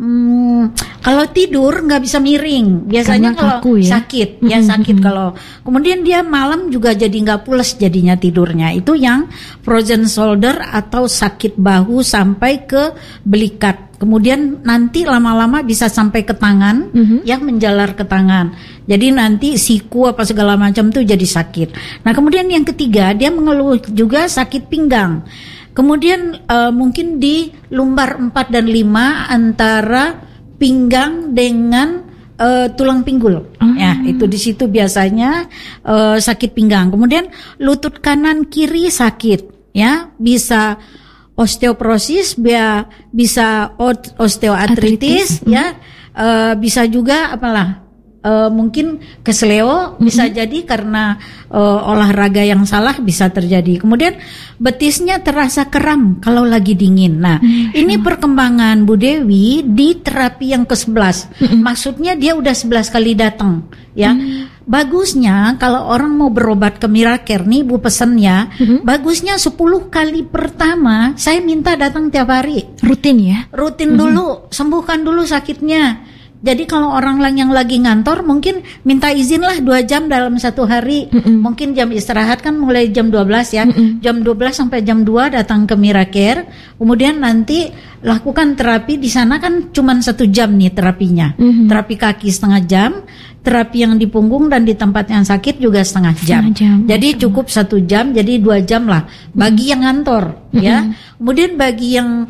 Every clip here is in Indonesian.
kalau tidur nggak bisa miring. Biasanya kalau sakit, ya sakit kalau. Kemudian dia malam juga jadi nggak pules jadinya tidurnya. Itu yang frozen shoulder atau sakit bahu sampai ke belikat. Kemudian nanti lama-lama bisa sampai ke tangan, yang menjalar ke tangan. Jadi nanti siku apa segala macam tuh jadi sakit. Nah kemudian yang ketiga dia mengeluh juga sakit pinggang. Kemudian mungkin di lumbar 4 dan 5 antara pinggang dengan tulang pinggul. Ya, itu di situ biasanya sakit pinggang. Kemudian lutut kanan kiri sakit, ya, bisa osteoporosis, bisa osteoartritis, ya, bisa juga apalah. Mungkin kesleo bisa jadi karena olahraga yang salah bisa terjadi. Kemudian betisnya terasa kram kalau lagi dingin. Nah, ini perkembangan Bu Dewi di terapi yang ke-11. Maksudnya dia udah 11 kali datang, ya. Bagusnya kalau orang mau berobat ke Miracare nih Bu pesen ya, bagusnya 10 kali pertama saya minta datang tiap hari. Rutin ya? Rutin dulu, sembuhkan dulu sakitnya. Jadi kalau orang yang lagi ngantor mungkin minta izin lah 2 jam dalam satu hari. Mungkin jam istirahat kan mulai jam 12 ya. Jam 12 sampai jam 2 datang ke Miracare. Kemudian nanti lakukan terapi di sana kan cuma 1 jam nih terapinya. Terapi kaki setengah jam, terapi yang di punggung dan di tempat yang sakit juga setengah jam. Jadi cukup 1 jam, jadi 2 jam lah bagi yang ngantor, ya. Kemudian bagi yang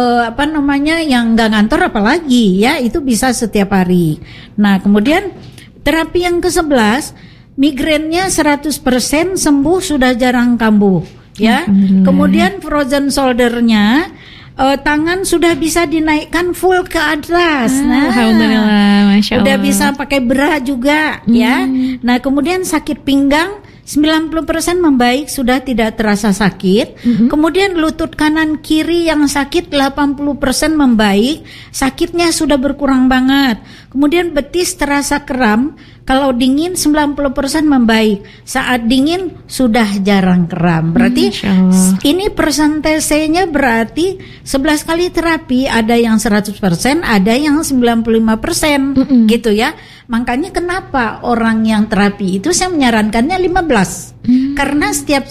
yang nggak ngantor apalagi, ya, itu bisa setiap hari. Nah, kemudian terapi yang ke-11, migrennya 100% sembuh, sudah jarang kambuh, ya. Kemudian frozen shoulder-nya tangan sudah bisa dinaikkan full ke atas. Nah, alhamdulillah, Masya Allah. Udah bisa pakai bra juga, ya. Nah, kemudian sakit pinggang 90% membaik, sudah tidak terasa sakit. Kemudian lutut kanan kiri yang sakit 80% membaik, sakitnya sudah berkurang banget. Kemudian betis terasa kram, kalau dingin 90% membaik. Saat dingin sudah jarang kram. Berarti ini persentasenya berarti 11 kali terapi ada yang 100%, ada yang 95%, gitu ya. Makanya kenapa orang yang terapi itu saya menyarankannya 15. Karena setiap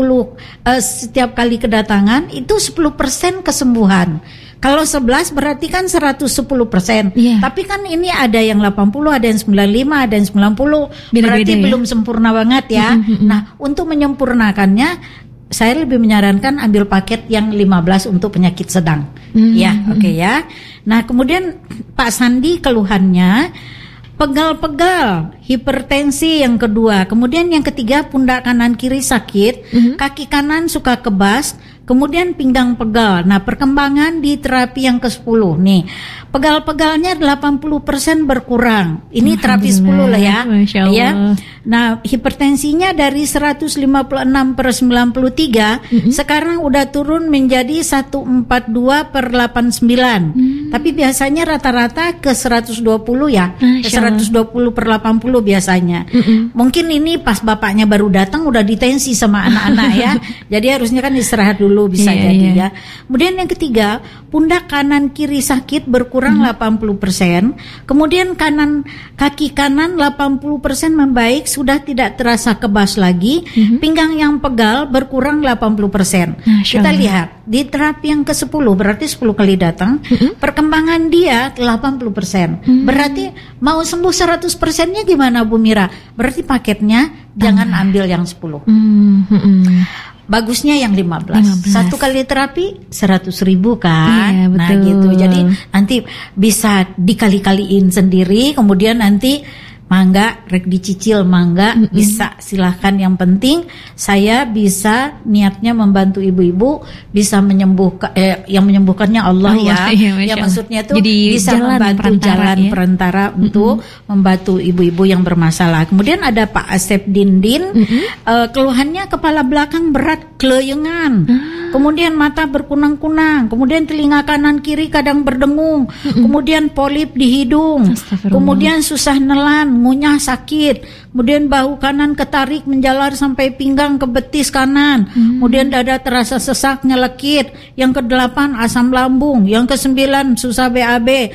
kali kedatangan itu 10% kesembuhan. Kalau 11 berarti kan 110%. Tapi kan ini ada yang 80, ada yang 95, ada yang 90. Berarti belum sempurna banget ya. Nah, untuk menyempurnakannya saya lebih menyarankan ambil paket yang 15 untuk penyakit sedang. Ya, oke ya. Nah, kemudian Pak Sandi keluhannya pegal-pegal, hipertensi yang kedua. Kemudian yang ketiga pundak kanan kiri sakit, kaki kanan suka kebas, kemudian pinggang pegal. Nah, perkembangan di terapi yang ke-10 nih. Pegal-pegalnya 80% berkurang. Ini terapi 10 lah ya. Masya Allah. Ya. Nah, hipertensinya dari 156/93 sekarang udah turun menjadi 142/89. Tapi biasanya rata-rata ke 120 ya. Ke 120/80 biasanya. Mungkin ini pas bapaknya baru datang udah ditensi sama anak-anak ya. Jadi harusnya kan istirahat dulu bisa jadi ya. Kemudian yang ketiga, pundak kanan kiri sakit berkurang 80%. Kemudian kaki kanan 80% membaik, sudah tidak terasa kebas lagi. Pinggang yang pegal berkurang 80%. Kita lihat di terapi yang ke-10 berarti 10 kali datang, perkembangan dia 80%. Berarti mau sembuh 100%-nya gimana Bu Mira? Berarti paketnya jangan ambil yang 10. Bagusnya yang 15. Satu kali terapi 100.000 kan. Nah gitu. Jadi nanti bisa dikali-kaliin sendiri. Kemudian nanti mangga rek dicicil, mangga bisa silahkan. Yang penting saya bisa niatnya membantu ibu-ibu, bisa menyembuhkan, yang menyembuhkannya Allah ya. Ya maksudnya tuh jadi bisa membantu jalan perantara untuk membantu ibu-ibu yang bermasalah. Kemudian ada Pak Asep Dindin, keluhannya kepala belakang berat, keleyengan, kemudian mata berkunang-kunang, kemudian telinga kanan kiri kadang berdengung, kemudian polip di hidung, kemudian susah nelan, ngunyah sakit, kemudian bahu kanan ketarik menjalar sampai pinggang ke betis kanan, kemudian dada terasa sesak nyelekit, yang ke-8 asam lambung, yang ke-9 susah BAB,